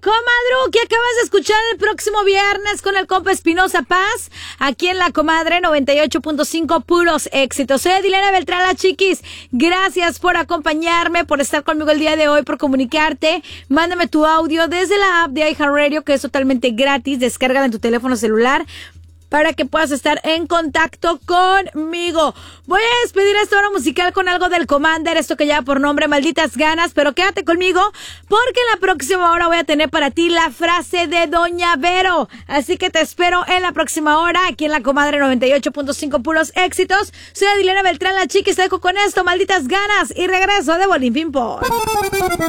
Comadru, que acabas de escuchar el próximo viernes con el compa Espinosa Paz, aquí en La Comadre 98.5, puros éxitos. Soy Adilena Beltrán, la chiquis. Gracias por acompañarme, por estar conmigo el día de hoy, por comunicarte. Mándame tu audio desde la app de iHeartRadio, que es totalmente gratis. Descárgala en tu teléfono celular para que puedas estar en contacto conmigo. Voy a despedir esta hora musical con algo del Commander, esto que lleva por nombre Malditas Ganas, pero quédate conmigo porque en la próxima hora voy a tener para ti la frase de Doña Vero. Así que te espero en la próxima hora aquí en La Comadre 98.5, puros éxitos. Soy Adilena Beltrán, la chiquis, te dejo con esto, Malditas Ganas, y regreso de Bolín Ping Pong.